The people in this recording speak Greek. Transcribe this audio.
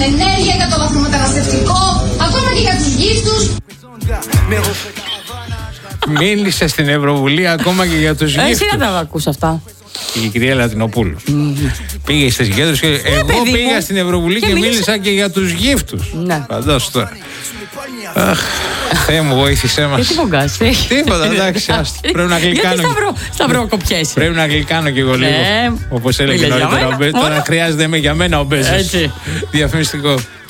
την ενέργεια, για το βαθμομεταναστευτικό, ακόμα και για τους γύφτους. Μίλησε στην Ευρωβουλή ακόμα και για τους γύφτους. Εσύ να τα ακούς αυτά. Η κυρία Λατινοπούλου. Πήγε στη συγκέντρωση και εγώ πήγα στην Ευρωβουλή και μίλησα και για τους γύφτους. Ναι. Φαντάσου τώρα. Αχ, Θεέ μου, βοήθησέ μας. Γιατί πογκάστε. Τίποτα, εντάξει. Πρέπει να γλυκάνω. Γιατί σταυροκοπιέσαι. Πρέπει να γλυκάνω κι εγώ λίγο. Όπως έλεγε νωρίτερα. Τώρα χρειάζεται για μένα ο Μπέζος. Διαφημιστικό.